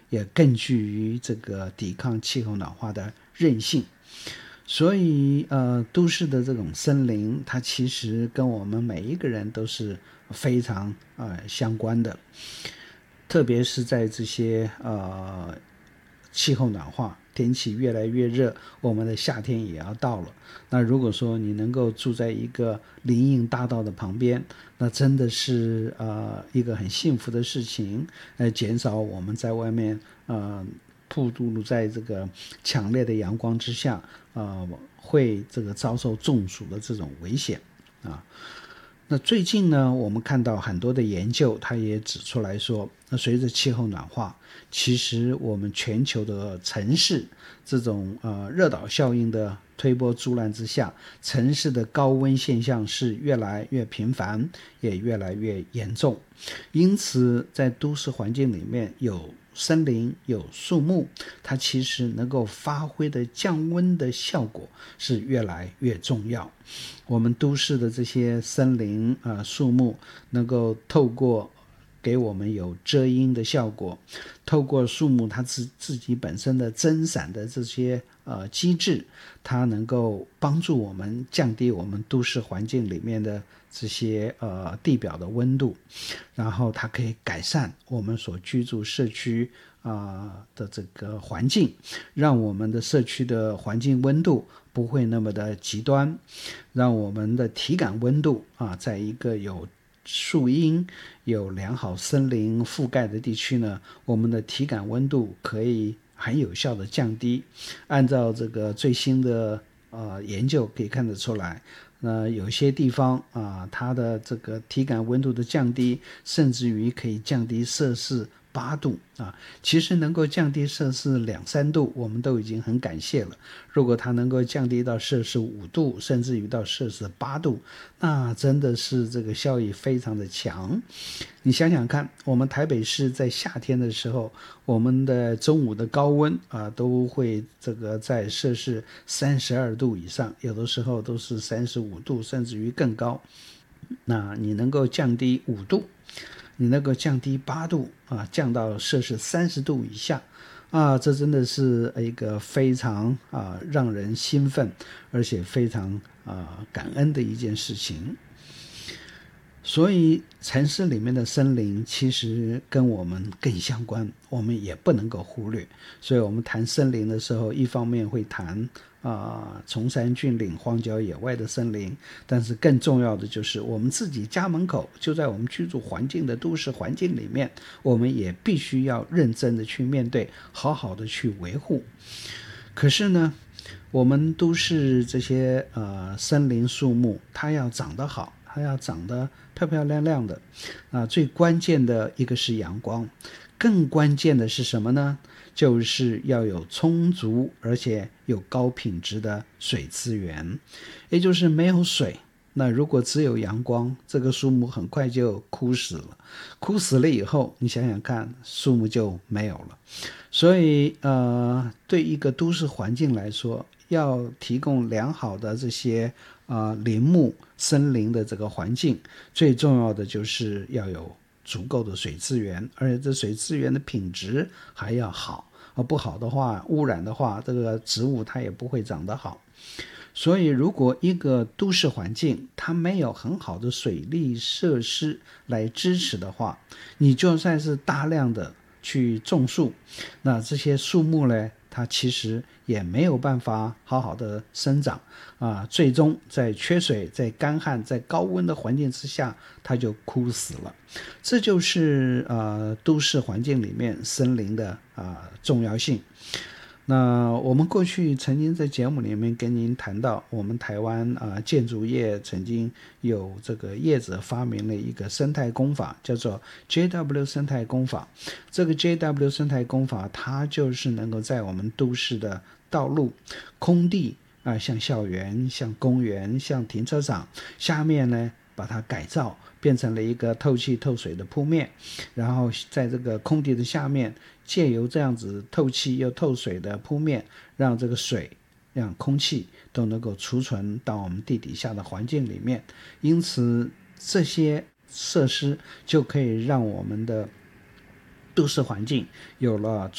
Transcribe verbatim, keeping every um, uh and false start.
也更具于这个抵抗气候暖化的韧性。所以呃，都市的这种森林，它其实跟我们每一个人都是非常呃相关的，特别是在这些呃气候暖化，天气越来越热，我们的夏天也要到了。那如果说你能够住在一个林荫大道的旁边，那真的是呃一个很幸福的事情，呃，减少我们在外面呃暴露在这个强烈的阳光之下，呃，会这个遭受中暑的这种危险啊。那最近呢，我们看到很多的研究，它也指出来说，那随着气候暖化，其实我们全球的城市这种呃热岛效应的推波助澜之下，城市的高温现象是越来越频繁，也越来越严重。因此，在都市环境里面有森林有树木，它其实能够发挥的降温的效果是越来越重要。我们都市的这些森林啊、呃、树木能够透过给我们有遮阴的效果，透过树木它自自己本身的增散的这些呃机制，它能够帮助我们降低我们都市环境里面的这些呃地表的温度，然后它可以改善我们所居住社区啊、呃、的这个环境，让我们的社区的环境温度不会那么的极端，让我们的体感温度啊，在一个有树荫、有良好森林覆盖的地区呢，我们的体感温度可以很有效的降低。按照这个最新的呃研究可以看得出来，那有些地方啊，它的这个体感温度的降低，甚至于可以降低摄氏八度啊，其实能够降低摄氏两三度，我们都已经很感谢了。如果它能够降低到摄氏五度，甚至于到摄氏八度，那真的是这个效益非常的强。你想想看，我们台北市在夏天的时候，我们的中午的高温啊，都会这个在摄氏三十二度以上，有的时候都是三十五度，甚至于更高。那你能够降低五度，你能够降低八度啊，降到摄氏三十度以下啊，这真的是一个非常啊让人兴奋，而且非常啊感恩的一件事情。所以城市里面的森林其实跟我们更相关，我们也不能够忽略。所以我们谈森林的时候，一方面会谈啊、呃、崇山峻岭荒郊野外的森林，但是更重要的就是我们自己家门口，就在我们居住环境的都市环境里面，我们也必须要认真的去面对，好好的去维护。可是呢，我们都市这些呃森林树木，它要长得好，它要长得漂漂亮亮的啊、呃，最关键的一个是阳光，更关键的是什么呢？就是要有充足而且有高品质的水资源，也就是没有水，那如果只有阳光，这个树木很快就枯死了。枯死了以后，你想想看，树木就没有了。所以呃，对一个都市环境来说，要提供良好的这些啊、呃、林木森林的这个环境，最重要的就是要有足够的水资源，而且这水资源的品质还要好，而不好的话，污染的话，这个植物它也不会长得好。所以如果一个都市环境它没有很好的水利设施来支持的话，你就算是大量的去种树，那这些树木呢，它其实也没有办法好好的生长啊，最终在缺水、在干旱、在高温的环境之下，它就枯死了。这就是呃都市环境里面森林的啊、重要性。那我们过去曾经在节目里面跟您谈到，我们台湾啊、呃、建筑业曾经有这个业者发明了一个生态工法，叫做 J W 生态工法。这个 J W 生态工法，它就是能够在我们都市的道路、空地啊、呃，像校园、像公园、像停车场下面呢，把它改造变成了一个透气透水的铺面，然后在这个空地的下面，借由这样子透气又透水的铺面，让这个水让空气都能够储存到我们地底下的环境里面。因此这些设施就可以让我们的都市环境有了